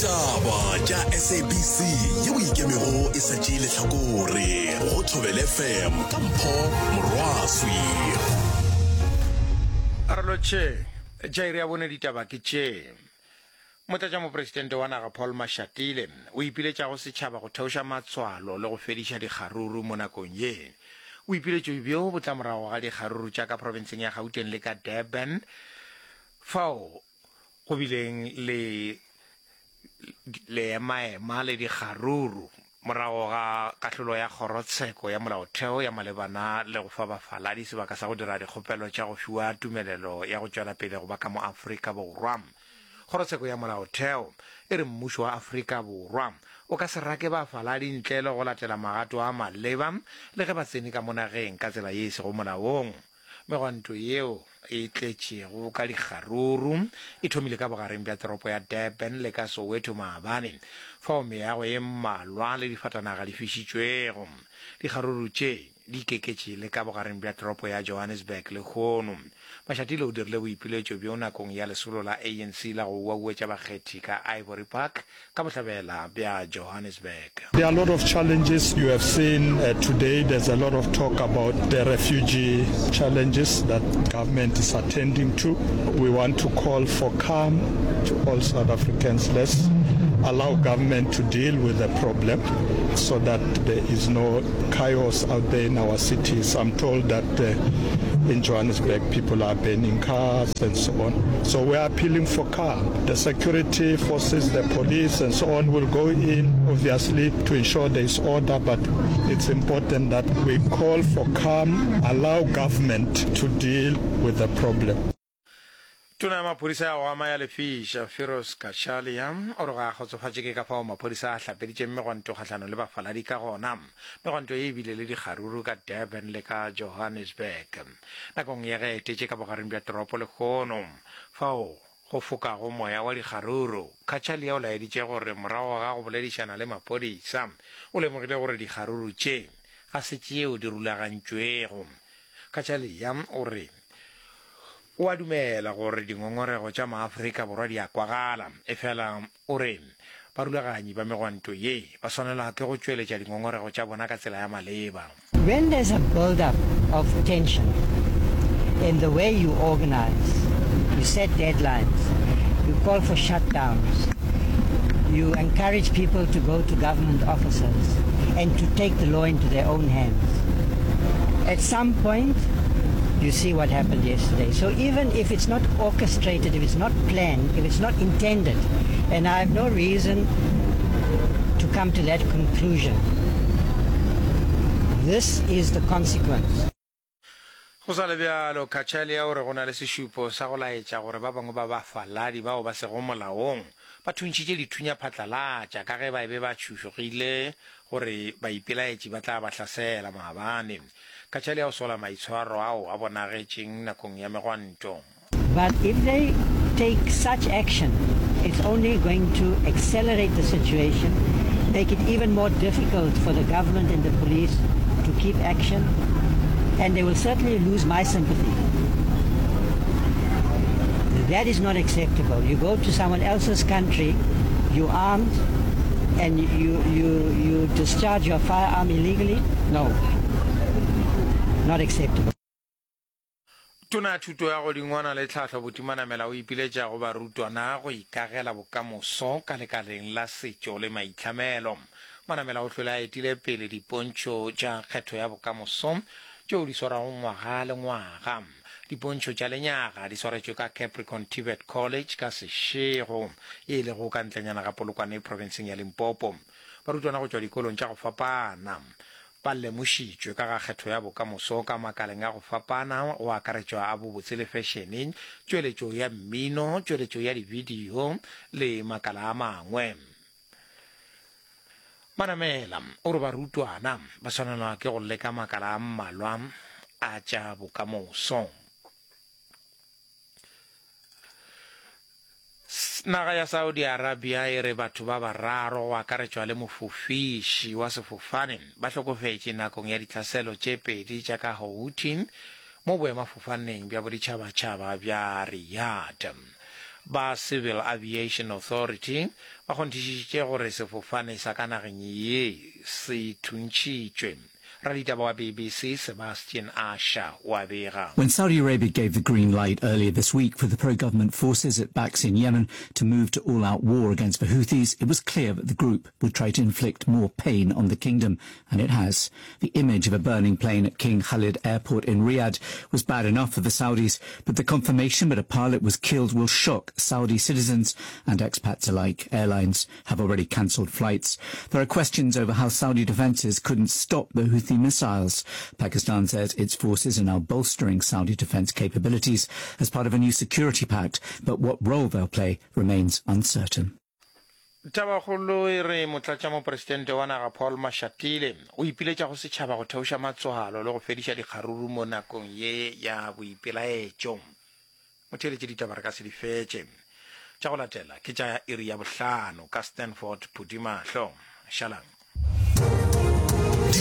Ditaba tša SABC yeo ikemego e sa tšee lehlakore go Thobela FM ka Mpho Morwaswi. Arloche, Jairi abone ditaba ke tše. Motlatšamopresidente wa naga Paul Mashatile o ipiletša go setšhaba go theoša matshwalo le go fediša dikgaruru mo nakong ye. O ipiletšo bjo bo tla morago ga dikgaruru tša ka provinseng ya Gauteng le ka Durban fao go bileng le emaema le dikgaruru morago ga kahlolo ya kgorotsheko ya molaotheo ya malebana le go fa bafaladi sebaka sa go dira dikgopelo tša go fiwa tumelelo ya go tšwela pele go ba ka mo Afrika Borwa. Kgorotsheko ya molaotheo e re mmušo wa Afrika Borwa o ka se rake bafaladi ntle le go latela magato a maleba le ge ba tsene ka mo nageng ka tsela ye e sego molaong. Megwanto yeo e tletšego ka dikgaruru e thomile ka bogareng bja toropo ya Durban le ka Soweto maabane fao meago e mmalwa le difatanaga di fišitšwego. Dikgaruru tše di ikeketše le ka bogareng bja toropo ya Johannesburg le Khono. Mashatile o dirile boipiletšo bjo nakong ya lesolo la ANC la go uauetša bakgethi ka Ivory Park ka bohlabela bja Johannesburg. There are a lot of challenges you have seen today. There's a lot of talk about the refugee challenges that government is attending to. We want to call for calm to all South Africans. Let's allow government to deal with the problem so that there is no chaos out there in our cities. I'm told that in Johannesburg people are burning cars and so on. So we are appealing for calm. The security forces, the police and so on will go in obviously to ensure there is order, but it's important that we call for calm, allow government to deal with the problem. Tuna mapurisa ya wama ya lefisha Firoz Kashalia oroga khotsofatše ke ka fao mapurisa a hlapeditše megwanto kgahlano le bafaladi ka gona megwanto ye ebile le dikgaruru ka Durban le ka Johannesburg nakong ya ge etetše ka bogareng bja toropo le Khono fao go fokago moya wa dikgaruru. Kashalia o laeditše gore morago ga go boledišana le mapodisa o lemogile gore dikgaruru tše ga se tšeo di rulagantšwego. Kashalia o re o a dumela gore dingongorego tša maAfrika Borwa di a kwagala efela o re barulaganyi ba megwanto ye ba swanela ke go tšweletša dingongorego tša bona ka tsela ya maleba. When there's a build-up of tension in the way you organize, you set deadlines, you call for shutdowns, you encourage people to go to government offices and to take the law into their own hands. At some point, you see what happened yesterday. So even if it's not orchestrated, if it's not planned, if it's not intended, and I have no reason to come to that conclusion, this is the consequence. Go sa le bjalo Kashalia o re go na le sešupo sa go laetša gore ba bangwe ba bafaladi bao ba sego molaong ba thuntšitše dithunya phatlalatša ka ge ba be ba tšhošogile gore ba ipelaetše ba tla ba hlasela maabane. Kashalia o sola maitshwaro ao a bonagetšeng nakong ya megwanto. But if they take such action, it's only going to accelerate the situation, make it even more difficult for the government and the police to keep action, and they will certainly lose my sympathy. That is not acceptable. You go to someone else's country, you armed, and you discharge your firearm illegally? No. Not acceptable. Tuna thuto ya go dingwana le tlhahlo botimanamela o ipiletša go barutwana go ikagela bokamoso ka lekaleng la setšo le maitlhamelo. Manamela o hlola etile pele dipontšho tša kgetho ya bokamoso tšeo di swarago ngwaga le ngwaga. Dipontšho tša lenyaga di swaretšwe ka Capricorn Tibet College ka Sešego e le go ka ntlenyana ga Polokwane provinseng ya Limpopo. Barutwana go tšwa dikolong tša go fapana ba lemošitšwe ka ga kgetho ya bokamoso ka makaleng a go fapana go akaretšwa a bobotse le fešeneng, tšweletšo ya mmino, tšweletšo ya dibidio le makala a mangwe. Manamela o re barutwana ba swanelwa ke go leka makala a mmalwa a tša bokamoso. Naga ya Saudi Arabia e re batho ba bararo wa akaretšwa le mofofiši wa sefofane ba hlokofetše nakong ya ditlhaselo tše pedi tša ka Houthi mo boemafofaneng bja boditšhabatšhaba bja Riyadh. ba Civil Aviation Authority ba kgonthišitše gore sefofane sa ka nageng ye se thuntšitšwe. Raditaba wa BBC Sebastian Asha wa bega. When Saudi Arabia gave the green light earlier this week for the pro-government forces it backs in Yemen to move to all-out war against the Houthis, it was clear that the group would try to inflict more pain on the kingdom, and it has. The image of a burning plane at King Khalid Airport in Riyadh was bad enough for the Saudis, but the confirmation that a pilot was killed will shock Saudi citizens and expats alike. Airlines have already cancelled flights. There are questions over how Saudi defences couldn't stop the Houthi missiles. Pakistan says its forces are now bolstering Saudi defence capabilities as part of a new security pact, but what role they'll play remains uncertain. Tabakgolo e re motlatšamopresidente wa naga Paul Mashatile o ipiletša go setšhaba go theoša matsohalo le go fediša dikgaruru mo nakong ye ya boipelaetšo. Motheeletše ditaba re ka se di fetše. Tša go latela ke tša iri ya bohlano ka Stanford Pudimahlo. Shalang.